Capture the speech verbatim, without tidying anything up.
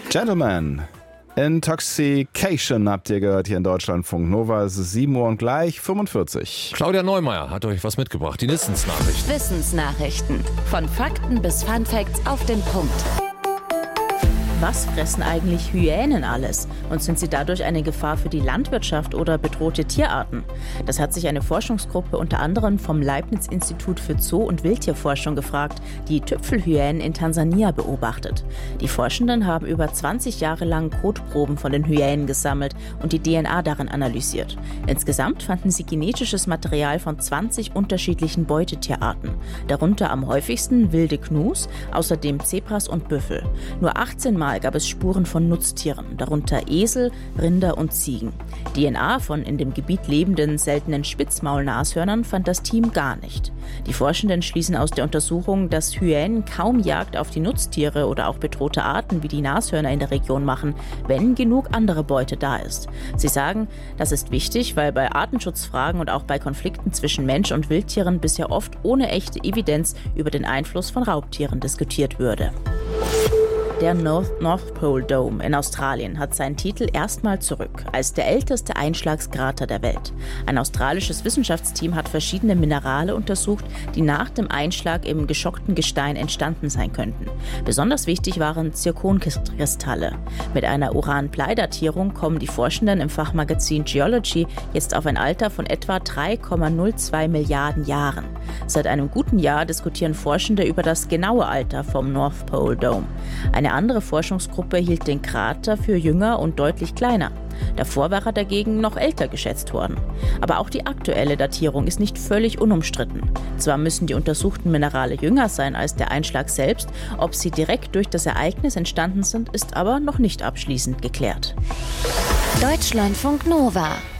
Gentlemen, Intoxication habt ihr gehört hier in Deutschlandfunk Nova. Es ist sieben Uhr und gleich fünfundvierzig. Claudia Neumeier hat euch was mitgebracht. Die Wissensnachrichten. Wissensnachrichten. Von Fakten bis Funfacts auf den Punkt. Was fressen eigentlich Hyänen alles? Und sind sie dadurch eine Gefahr für die Landwirtschaft oder bedrohte Tierarten? Das hat sich eine Forschungsgruppe unter anderem vom Leibniz-Institut für Zoo- und Wildtierforschung gefragt, die Tüpfelhyänen in Tansania beobachtet. Die Forschenden haben über zwanzig Jahre lang Kotproben von den Hyänen gesammelt und die D N A darin analysiert. Insgesamt fanden sie genetisches Material von zwanzig unterschiedlichen Beutetierarten. Darunter am häufigsten wilde Gnus, außerdem Zebras und Büffel. Nur achtzehn Mal gab es Spuren von Nutztieren, darunter Esel, Rinder und Ziegen. D N A von in dem Gebiet lebenden seltenen Spitzmaulnashörnern fand das Team gar nicht. Die Forschenden schließen aus der Untersuchung, dass Hyänen kaum Jagd auf die Nutztiere oder auch bedrohte Arten wie die Nashörner in der Region machen, wenn genug andere Beute da ist. Sie sagen, das ist wichtig, weil bei Artenschutzfragen und auch bei Konflikten zwischen Mensch und Wildtieren bisher oft ohne echte Evidenz über den Einfluss von Raubtieren diskutiert würde. Der North, North Pole Dome in Australien hat seinen Titel erstmal zurück als der älteste Einschlagskrater der Welt. Ein australisches Wissenschaftsteam hat verschiedene Minerale untersucht, die nach dem Einschlag im geschockten Gestein entstanden sein könnten. Besonders wichtig waren Zirkonkristalle. Mit einer Uran-Blei-Datierung kommen die Forschenden im Fachmagazin Geology jetzt auf ein Alter von etwa drei Komma null zwei Milliarden Jahren. Seit einem guten Jahr diskutieren Forschende über das genaue Alter vom North Pole Dome. Eine andere Forschungsgruppe hielt den Krater für jünger und deutlich kleiner. Davor war er dagegen noch älter geschätzt worden. Aber auch die aktuelle Datierung ist nicht völlig unumstritten. Zwar müssen die untersuchten Minerale jünger sein als der Einschlag selbst, ob sie direkt durch das Ereignis entstanden sind, ist aber noch nicht abschließend geklärt. Deutschlandfunk Nova.